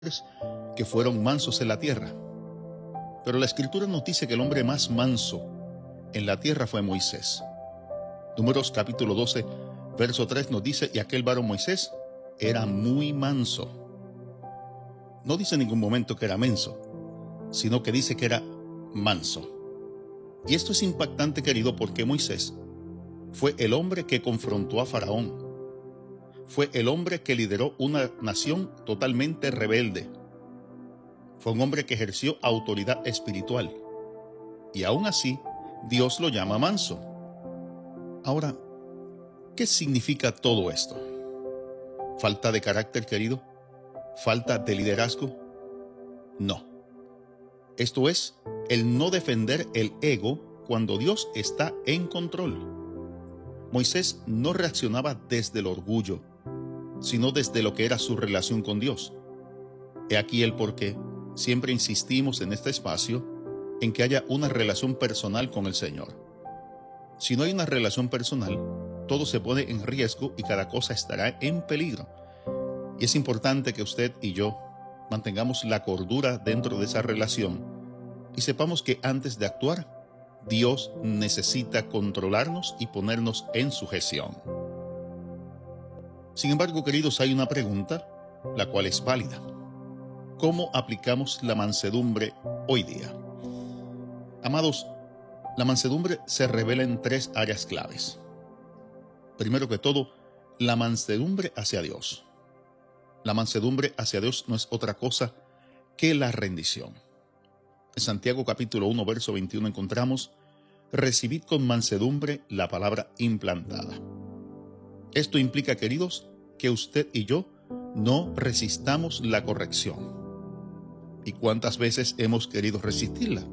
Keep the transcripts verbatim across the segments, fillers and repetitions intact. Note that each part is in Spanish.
que fueron mansos en la tierra. Pero la Escritura nos dice que el hombre más manso en la tierra fue Moisés. Números capítulo doce, verso tres nos dice: y aquel varón Moisés era muy manso. No dice en ningún momento que era menso, sino que dice que era manso. Y esto es impactante, querido, porque Moisés fue el hombre que confrontó a Faraón. Fue el hombre que lideró una nación totalmente rebelde. Fue un hombre que ejerció autoridad espiritual. Y aún así, Dios lo llama manso. Ahora, ¿qué significa todo esto? ¿Falta de carácter, querido? ¿Falta de liderazgo? No. Esto es el no defender el ego cuando Dios está en control. Moisés no reaccionaba desde el orgullo, sino desde lo que era su relación con Dios. He aquí el porqué siempre insistimos en este espacio en que haya una relación personal con el Señor. Si no hay una relación personal, todo se pone en riesgo y cada cosa estará en peligro. Y es importante que usted y yo mantengamos la cordura dentro de esa relación y sepamos que antes de actuar, Dios necesita controlarnos y ponernos en sujeción. Sin embargo, queridos, hay una pregunta, la cual es válida. ¿Cómo aplicamos la mansedumbre hoy día? Amados, la mansedumbre se revela en tres áreas claves. Primero que todo, la mansedumbre hacia Dios. La mansedumbre hacia Dios no es otra cosa que la rendición. En Santiago capítulo uno, verso veintiuno encontramos: recibid con mansedumbre la palabra implantada. Esto implica, queridos, que usted y yo no resistamos la corrección. ¿Y cuántas veces hemos querido resistirla?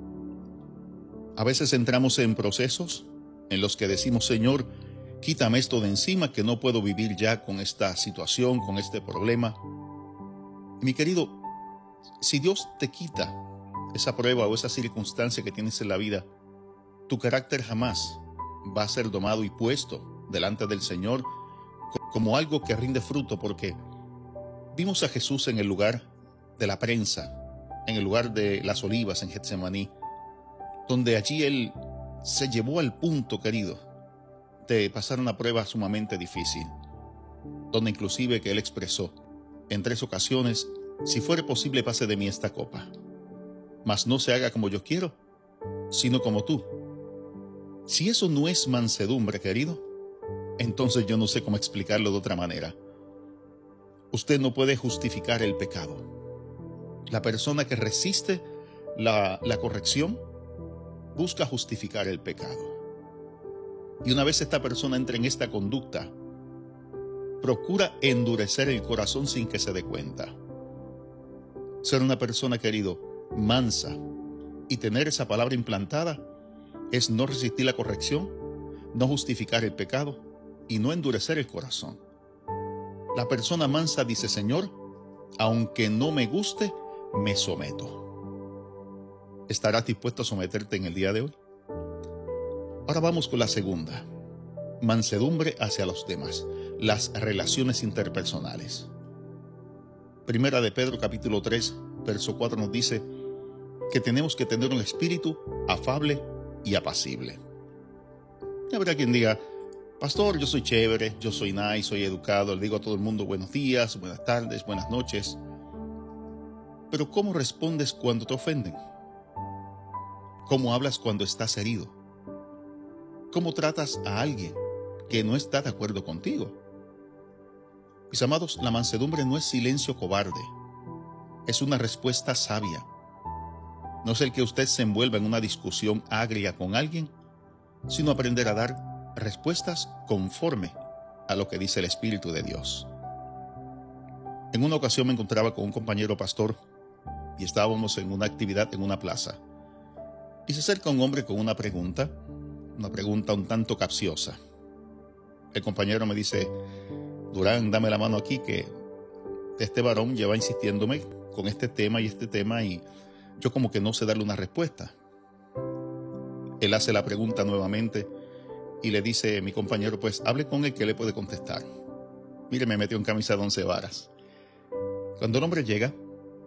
A veces entramos en procesos en los que decimos: Señor, quítame esto de encima, que no puedo vivir ya con esta situación, con este problema. Y mi querido, si Dios te quita esa prueba o esa circunstancia que tienes en la vida, tu carácter jamás va a ser domado y puesto delante del Señor como algo que rinde fruto, porque vimos a Jesús en el lugar de la prensa, en el lugar de las olivas en Getsemaní, donde allí Él se llevó al punto, querido, de pasar una prueba sumamente difícil, donde inclusive que Él expresó en tres ocasiones: si fuere posible, pase de mí esta copa, mas no se haga como yo quiero, sino como tú. Si eso no es mansedumbre, querido, entonces yo no sé cómo explicarlo de otra manera. Usted no puede justificar el pecado. La persona que resiste la, la corrección busca justificar el pecado. Y una vez esta persona entra en esta conducta, procura endurecer el corazón sin que se dé cuenta. Ser una persona, querido, mansa y tener esa palabra implantada es no resistir la corrección, no justificar el pecado y no endurecer el corazón. La persona mansa dice: Señor, aunque no me guste, me someto. ¿Estarás dispuesto a someterte en el día de hoy? Ahora vamos con la segunda: mansedumbre hacia los demás, las relaciones interpersonales. Primera de Pedro capítulo tres, verso cuatro nos dice que tenemos que tener un espíritu afable y apacible. Y habrá quien diga: pastor, yo soy chévere, yo soy nice, soy educado, le digo a todo el mundo buenos días, buenas tardes, buenas noches. Pero ¿cómo respondes cuando te ofenden? ¿Cómo hablas cuando estás herido? ¿Cómo tratas a alguien que no está de acuerdo contigo? Mis amados, la mansedumbre no es silencio cobarde, es una respuesta sabia. No es el que usted se envuelva en una discusión agria con alguien, sino aprender a dar respuestas conforme a lo que dice el Espíritu de Dios. En una ocasión me encontraba con un compañero pastor y estábamos en una actividad en una plaza. Y se acerca un hombre con una pregunta, una pregunta un tanto capciosa. El compañero me dice: Durán, dame la mano aquí, que este varón lleva insistiéndome con este tema y este tema y yo como que no sé darle una respuesta. Él hace la pregunta nuevamente y le dice mi compañero: pues hable con él, que le puede contestar. Mire, me metió en camisa de once varas. Cuando el hombre llega,